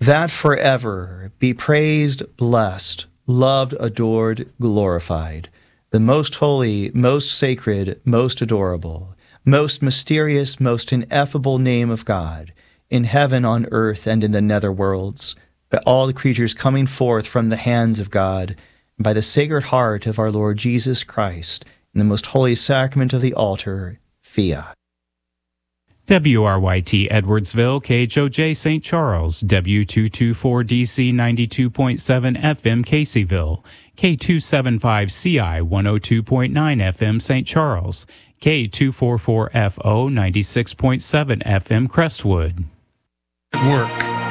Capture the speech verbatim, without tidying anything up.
that forever be praised, blessed, loved, adored, glorified, the most holy, most sacred, most adorable, most mysterious, most ineffable name of God, in heaven, on earth, and in the nether worlds, by all the creatures coming forth from the hands of God, and by the sacred heart of our Lord Jesus Christ, in the most holy sacrament of the altar, fiat. W R Y T Edwardsville, K H O J Saint Charles, W two twenty-four D C ninety-two point seven F M Caseyville, K two seventy-five C I one oh two point nine F M Saint Charles, K two forty-four F O ninety-six point seven F M Crestwood. Work.